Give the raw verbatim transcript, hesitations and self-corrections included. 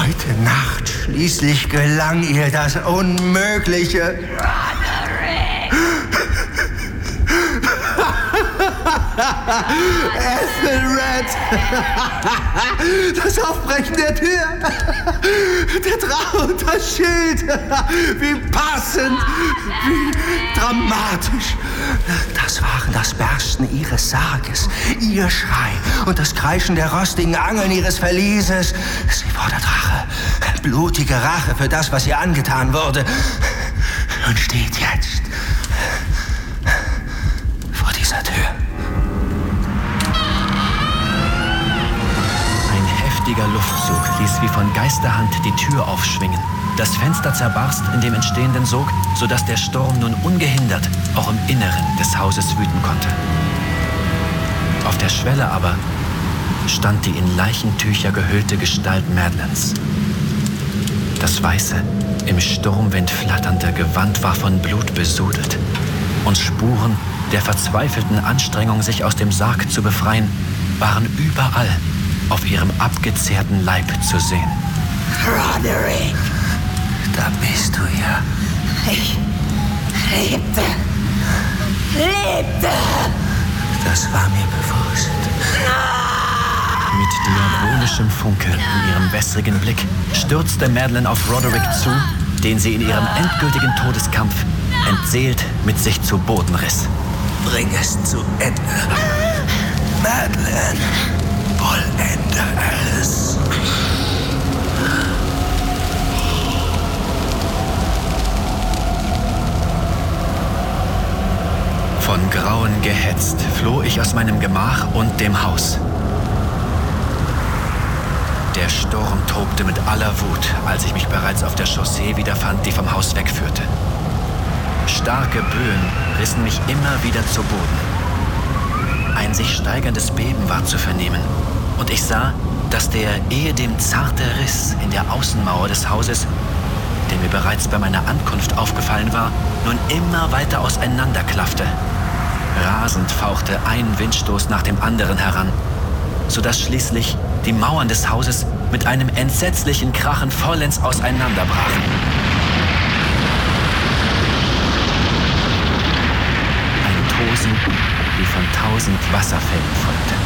Heute Nacht schließlich gelang ihr das Unmögliche. Ethelred! Das Aufbrechen der Tür! Der Drache und das Schild! Wie passend! Wie dramatisch! Das waren das Bersten ihres Sarges, ihr Schrei und das Kreischen der rostigen Angeln ihres Verlieses. Sie war der Drache. Blutige Rache für das, was ihr angetan wurde. Und steht jetzt vor dieser Tür. Ein heftiger Luftzug ließ wie von Geisterhand die Tür aufschwingen. Das Fenster zerbarst in dem entstehenden Sog, sodass der Sturm nun ungehindert auch im Inneren des Hauses wüten konnte. Auf der Schwelle aber stand die in Leichentücher gehüllte Gestalt Madelyns. Das weiße, im Sturmwind flatternde Gewand war von Blut besudelt und Spuren der verzweifelten Anstrengung, sich aus dem Sarg zu befreien, waren überall auf ihrem abgezehrten Leib zu sehen. Roderick, da bist du ja. Ich lebte. Lebte. Das war mir bewusst. Mit diabolischem Funkeln in ihrem wässrigen Blick stürzte Madeleine auf Roderick zu, den sie in ihrem endgültigen Todeskampf entseelt mit sich zu Boden riss. Bring es zu Ende. Madeleine, vollende es. Von Grauen gehetzt floh ich aus meinem Gemach und dem Haus. Der Sturm tobte mit aller Wut, als ich mich bereits auf der Chaussee wiederfand, die vom Haus wegführte. Starke Böen rissen mich immer wieder zu Boden. Ein sich steigerndes Beben war zu vernehmen, und ich sah, dass der ehedem zarte Riss in der Außenmauer des Hauses, der mir bereits bei meiner Ankunft aufgefallen war, nun immer weiter auseinanderklaffte. Rasend fauchte ein Windstoß nach dem anderen heran, sodass schließlich die Mauern des Hauses mit einem entsetzlichen Krachen vollends auseinanderbrachen. Ein Tosen wie von tausend Wasserfällen folgte.